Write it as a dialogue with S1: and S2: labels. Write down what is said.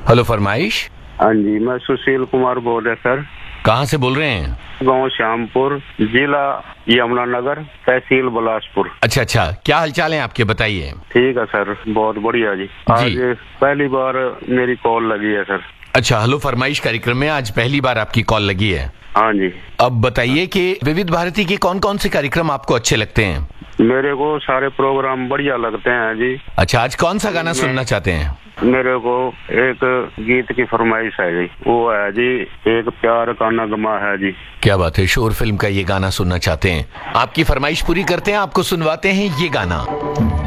S1: Hello फरमाइश।
S2: हाँ जी, मैं सुशील कुमार बोल रहा सर।
S1: कहाँ से बोल रहे हैं?
S2: गांव श्यामपुर, जिला यमुनानगर, तहसील बिलासपुर।
S1: अच्छा, क्या हालचाल है आपके, बताइए।
S2: ठीक है सर, बहुत बढ़िया जी। आज पहली बार मेरी कॉल लगी है सर।
S1: अच्छा, हेलो फरमाइश कार्यक्रम में आज पहली बार आपकी कॉल लगी है।
S2: हाँ जी।
S1: अब बताइए कि विविध भारती के कौन कौन से कार्यक्रम आपको अच्छे लगते हैं?
S2: मेरे को सारे प्रोग्राम बढ़िया लगते हैं जी।
S1: अच्छा, आज कौन सा गाना सुनना चाहते हैं?
S2: मेरे को एक गीत की फरमाइश है जी, वो है जी, एक प्यार का नगमा है जी।
S1: क्या बात है, शोर फिल्म का ये गाना सुनना चाहते हैं। आपकी फरमाइश पूरी करते हैं, आपको सुनवाते हैं ये गाना।